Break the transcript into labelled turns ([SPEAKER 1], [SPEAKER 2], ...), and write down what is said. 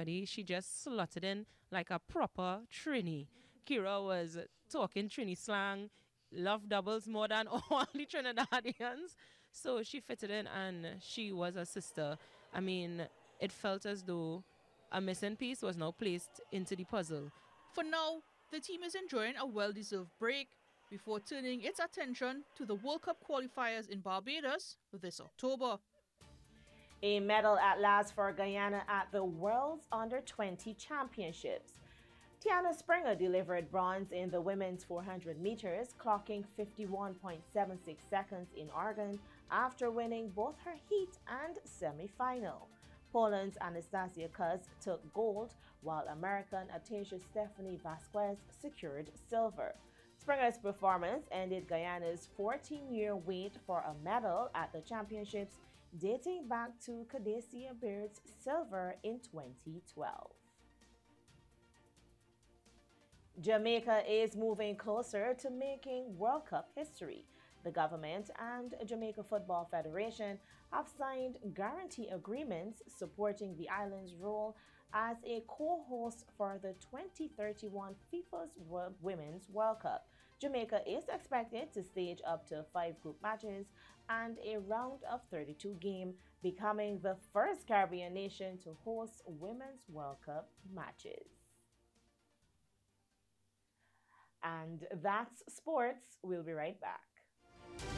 [SPEAKER 1] body. She just slotted in like a proper Trini. Kira was talking Trini slang, love doubles more than all the Trinidadians. So she fitted in and she was a sister. I mean, it felt as though a missing piece was now placed into the puzzle.
[SPEAKER 2] For now, the team is enjoying a well-deserved break before turning its attention to the World Cup qualifiers in Barbados this October.
[SPEAKER 3] A medal at last for Guyana at the World's Under-20 Championships. Tiana Springer delivered bronze in the women's 400 meters, clocking 51.76 seconds in Oregon after winning both her heat and semi-final. Poland's Anastasia Kuz took gold, while American Atasha Stephanie Vasquez secured silver. Springer's performance ended Guyana's 14-year wait for a medal at the championships, dating back to Cadacia Baird's silver in 2012. Jamaica is moving closer to making World Cup history. The government and Jamaica Football Federation have signed guarantee agreements supporting the island's role as a co-host for the 2031 FIFA's Women's World Cup. Jamaica is expected to stage up to 5 group matches and a round of 32 game, becoming the first Caribbean nation to host Women's World Cup matches. And that's sports. We'll be right back.